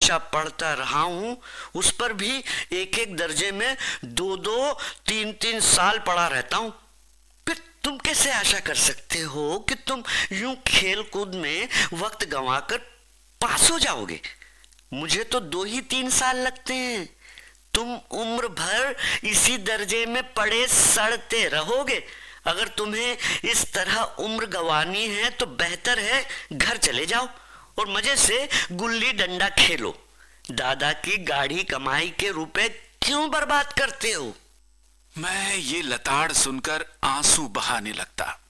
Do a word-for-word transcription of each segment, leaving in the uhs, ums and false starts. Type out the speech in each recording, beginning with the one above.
बच्चा पढ़ता रहा हूं, उस पर भी एक एक दर्जे में दो दो तीन तीन साल पढ़ा रहता हूं। फिर तुम कैसे आशा कर सकते हो कि तुम यूं खेल कूद में वक्त गंवाकर पास हो जाओगे? मुझे तो दो ही तीन साल लगते हैं। तुम उम्र भर इसी दर्जे में पड़े सड़ते रहोगे। अगर तुम्हें इस तरह उम्र गंवानी है तो बेहतर है घर चले जाओ और मजे से गुल्ली डंडा खेलो। दादा की गाढ़ी कमाई के रुपए क्यों बर्बाद करते हो? मैं ये लताड़ सुनकर आंसू बहाने लगता।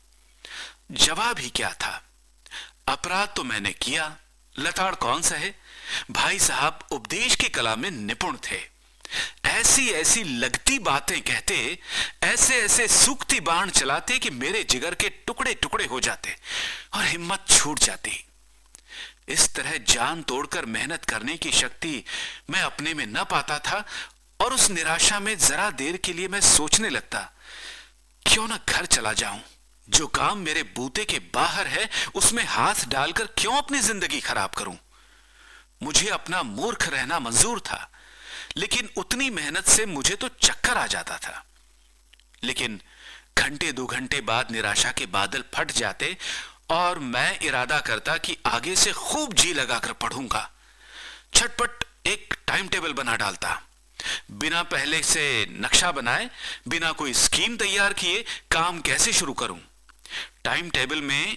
जवाब ही क्या था? अपराध तो मैंने किया, लताड़ कौन सा है? भाई साहब उपदेश की कला में निपुण थे। ऐसी ऐसी लगती बातें कहते, ऐसे ऐसे सूखती बाण चलाते कि मेरे जिगर के टुकड़े टुकड़े हो जाते और हिम्मत छूट जाती। इस तरह जान तोड़कर मेहनत करने की शक्ति मैं अपने में न पाता था और उस निराशा में जरा देर के लिए मैं सोचने लगता, क्यों ना घर चला जाऊं। जो काम मेरे बूते के बाहर है उसमें हाथ डालकर क्यों अपनी जिंदगी खराब करूं। मुझे अपना मूर्ख रहना मंजूर था, लेकिन उतनी मेहनत से मुझे तो चक्कर आ जाता था। लेकिन घंटे दो घंटे बाद निराशा के बादल फट जाते और मैं इरादा करता कि आगे से खूब जी लगाकर पढ़ूंगा। छटपट एक टाइम टेबल बना डालता। बिना पहले से नक्शा बनाए, बिना कोई स्कीम तैयार किए काम कैसे शुरू करूं। टाइम टेबल में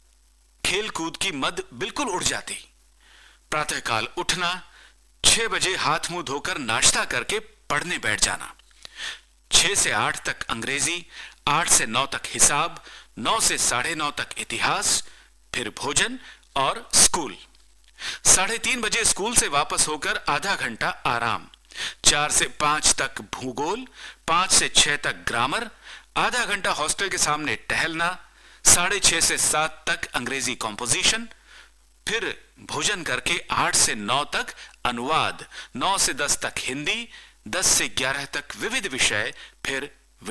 खेल कूद की मद बिल्कुल उड़ जाती। प्रातःकाल उठना, छह बजे हाथ मुंह धोकर नाश्ता करके पढ़ने बैठ जाना। छह से आठ तक अंग्रेजी, आठ से नौ तक हिसाब, नौ से साढ़े नौ तक इतिहास, फिर भोजन और स्कूल। साढ़े तीन बजे स्कूल से वापस होकर आधा घंटा आराम। चार से पांच तक भूगोल, पांच से छह तक ग्रामर, आधा घंटा हॉस्टल के सामने टहलना। साढ़े छह से सात तक अंग्रेजी कॉम्पोजिशन, फिर भोजन करके आठ से नौ तक अनुवाद, नौ से दस तक हिंदी, दस से ग्यारह तक विविध विषय, फिर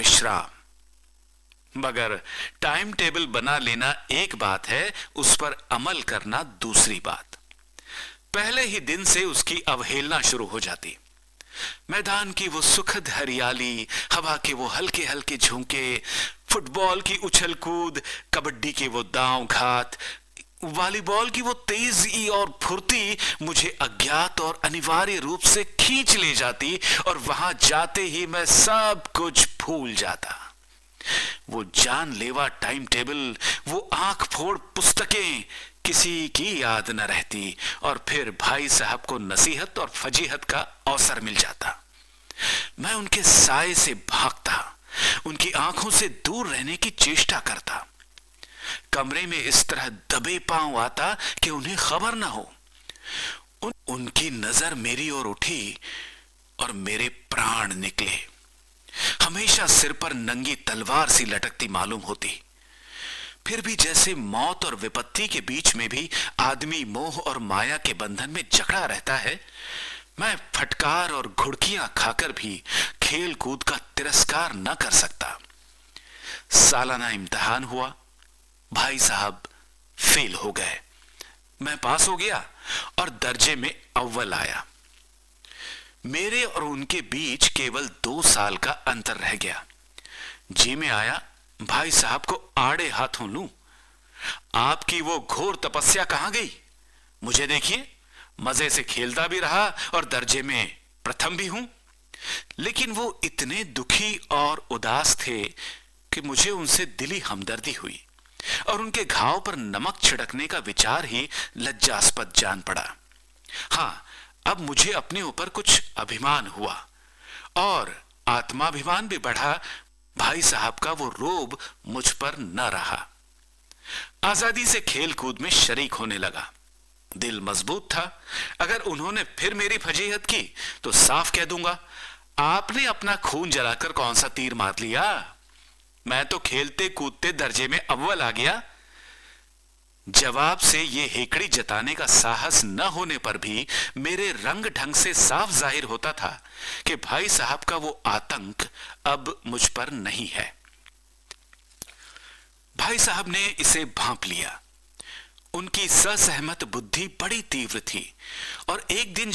विश्राम। मगर टाइम टेबल बना लेना एक बात है, उस पर अमल करना दूसरी बात। पहले ही दिन से उसकी अवहेलना शुरू हो जाती। मैदान की वो सुखद हरियाली, हवा के वो हल्के हल्के झोंके, फुटबॉल की उछल कूद, कबड्डी के वो दांव घात, वॉलीबॉल की वो तेजी और फुर्ती मुझे अज्ञात और अनिवार्य रूप से खींच ले जाती और वहां जाते ही मैं सब कुछ भूल जाता। वो जानलेवा टाइम टेबल, वो आंख फोड़ पुस्तकें, किसी की याद न रहती और फिर भाई साहब को नसीहत और फजीहत का अवसर मिल जाता। मैं उनके साए से भागता, उनकी आंखों से दूर रहने की चेष्टा करता। कमरे में इस तरह दबे पांव आता कि उन्हें खबर ना हो। उन, उनकी नजर मेरी ओर उठी और मेरे प्राण निकले। हमेशा सिर पर नंगी तलवार सी लटकती मालूम होती। फिर भी जैसे मौत और विपत्ति के बीच में भी आदमी मोह और माया के बंधन में जकड़ा रहता है, मैं फटकार और घुड़कियां खाकर भी खेल कूद का तिरस्कार न कर सकता। सालाना इम्तिहान हुआ। भाई साहब फेल हो गए। मैं पास हो गया और दर्जे में अव्वल आया। मेरे और उनके बीच केवल दो साल का अंतर रह गया। जी में आया भाई साहब को आड़े हाथों लूं। आपकी वो घोर तपस्या कहां गई? मुझे देखिए, मजे से खेलता भी रहा और दर्जे में प्रथम भी हूं। लेकिन वो इतने दुखी और उदास थे कि मुझे उनसे दिली हमदर्दी हुई और उनके घाव पर नमक छिड़कने का विचार ही लज्जास्पद जान पड़ा। हां, अब मुझे अपने ऊपर कुछ अभिमान हुआ और आत्माभिमान भी बढ़ा। भाई साहब का वो रोब मुझ पर न रहा। आजादी से खेल कूद में शरीक होने लगा। दिल मजबूत था। अगर उन्होंने फिर मेरी फजीहत की तो साफ कह दूंगा, आपने अपना खून जलाकर कौन सा तीर मार लिया? मैं तो खेलते कूदते दर्जे में अव्वल आ गया। जवाब से ये हेकड़ी जताने का साहस न होने पर भी मेरे रंग ढंग से साफ जाहिर होता था कि भाई साहब का वो आतंक अब मुझ पर नहीं है। भाई साहब ने इसे भांप लिया। उनकी ससहमत बुद्धि बड़ी तीव्र थी और एक दिन